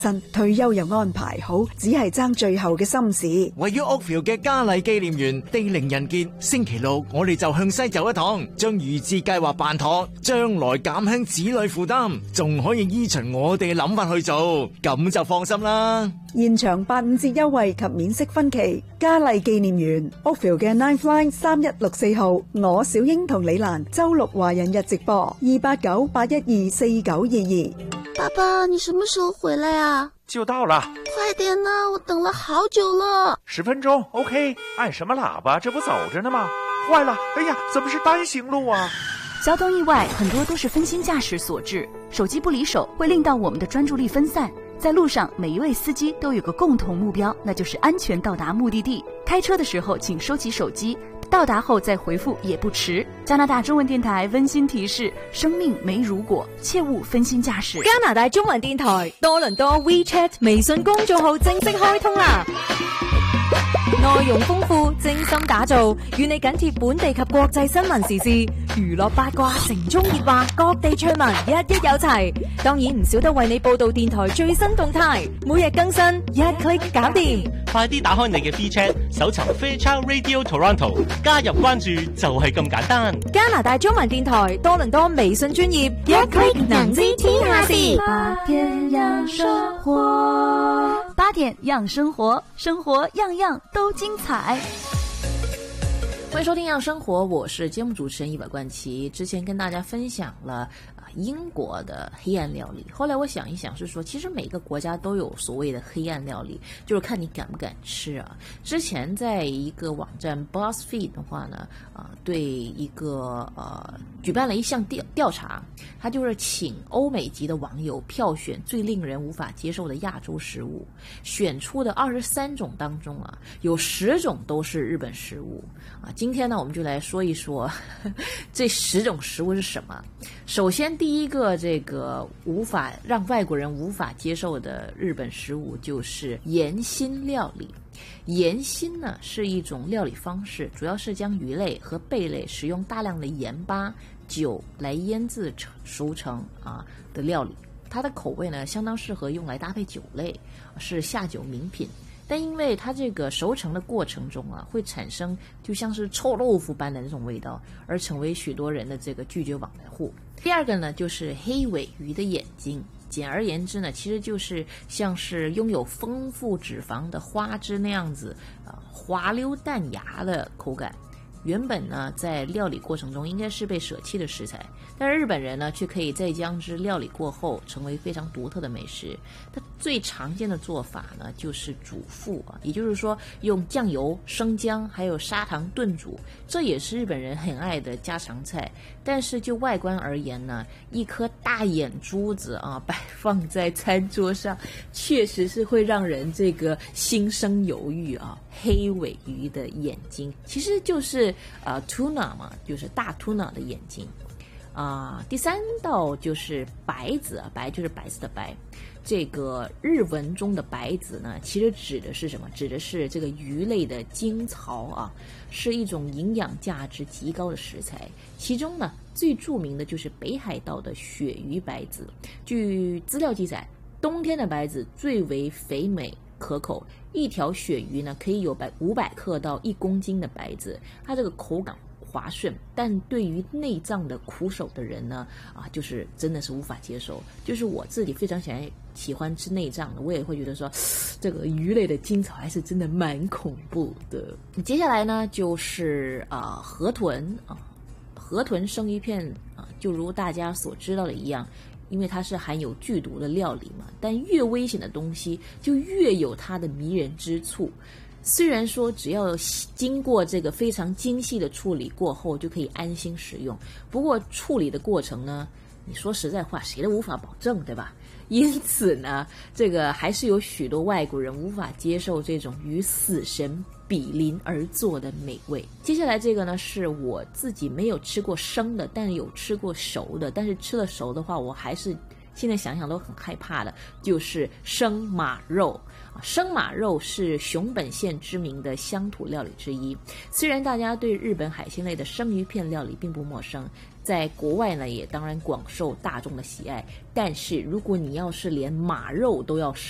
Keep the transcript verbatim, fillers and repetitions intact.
退休又安排好，只係爭最後嘅心事。 位於 Oakville 嘅嘉麗紀念園地靈人傑，星期六我哋就向西走一趟，將預置計劃辦妥，將來減輕子女負擔，仲可以依循我哋嘅諗法去做，咁就放心啦。 現場八五折優惠及免息分期，嘉麗紀念園 Oakville 嘅 Ninth Line 三一六四號，我小英同李蘭周六華人日直播二八九八一二四九二二。 爸爸，你什麼時候回來啊？ 就到了， 快點啊，我等了好久了。 十分鐘 OK， 按什麼喇叭？這不走着呢嗎？壞了，哎呀，怎麼是單行路啊？ 交通意外很多都是分心駕駛所致，手機不離手會令到我們的專注力分散。在路上，每一位司機都有個共同目標，那就是安全到達目的地。開車的時候請收起手機，到達後再回復也不遲。加拿大中文電台溫馨提示：生命沒如果，切勿分心駕駛。 加拿大中文電台多倫多 WeChat 微信公眾號正式開通啦！內容豐富，精心打造，與你緊貼本地及國際新聞時事、娛樂八卦、城中熱話、各地趣聞，一一有齊。當然唔少得為你報道電台最新動態，每日更新，一 click 搞掂。 快啲打開你嘅 WeChat，搜尋 Fairchild Radio Toronto， 加入關注就係咁簡單。 加拿大中文電台多倫多微信專頁，一 click 能知天下事。 八點讓生活，八點讓生活，生活樣樣都精彩。 歡迎收聽《樣生活》，我是節目主持人一百冠奇。之前跟大家分享了啊英國的黑暗料理，後來我想一想是說，其實每個國家都有所謂的黑暗料理，就是看你敢不敢吃啊。之前在一個網站 BuzzFeed 的話呢，啊對一個呃舉辦了一項調調查，他就是請歐美籍的網友票選最令人無法接受的亞洲食物，選出的二十三種當中啊，有十種都是日本食物啊。今天呢，我們就來說一說呵呵這十種食物是什麼。首先，第一個這個無法讓外國人無法接受的日本食物就是鹽辛料理。鹽辛呢是一種料理方式，主要是將魚類和貝類使用大量的鹽巴、酒來醃製成熟成啊的料理。它的口味呢相當適合用來搭配酒類，是下酒名品。但因為它這個熟成的過程中啊，會產生就像是臭豆腐般的那種味道，而成為許多人的這個拒絕往來戶。第二個呢，就是黑尾魚的眼睛。簡而言之呢，其實就是像是擁有豐富脂肪的花枝那樣子，啊、呃，滑溜彈牙的口感。原本呢，在料理過程中應該是被捨棄的食材，但是日本人呢，卻可以在將之料理過後，成為非常獨特的美食。它最常見的做法呢，就是煮腹啊，也就是說用醬油、生薑還有砂糖燉煮，這也是日本人很愛的家常菜。但是就外觀而言呢，一顆大眼珠子啊，擺放在餐桌上，確實是會讓人這個心生猶豫啊。黑尾魚的眼睛其實就是呃 tuna 嘛，就是大 tuna 的眼睛啊、呃。第三道就是白子啊，白就是白子的白。這個日文中的白子呢，其實指的是什麼？指的是這個魚類的精巢啊，是一種營養價值極高的食材。其中呢，最著名的就是北海道的鱈魚白子。據資料記載，冬天的白子最為肥美可口，一條鱈魚呢可以有百五百克到一公斤的白子，它這個口感滑順，但對於內臟的苦手的人呢，啊，就是真的是無法接受。就是我自己非常喜歡喜歡吃內臟的，我也會覺得說，這個魚類的精巢還是真的蠻恐怖的。接下來呢，就是啊河豚啊，河豚生魚片啊，就如大家所知道的一樣。因為它是含有劇毒的料理嘛，但越危險的東西就越有它的迷人之處。雖然說只要經過這個非常精細的處理過後就可以安心食用，不過處理的過程呢，你說實在話誰都無法保證，對吧？因此呢，這個還是有許多外國人無法接受這種與死神比鄰而坐的美味。接下來這個呢，是我自己沒有吃過生的，但是有吃過熟的，但是吃了熟的話，我還是現在想想都很害怕的，就是生馬肉。生馬肉是熊本縣知名的鄉土料理之一。雖然大家對日本海鮮類的生魚片料理並不陌生，在國外呢也當然廣受大眾的喜愛，但是如果你要是連馬肉都要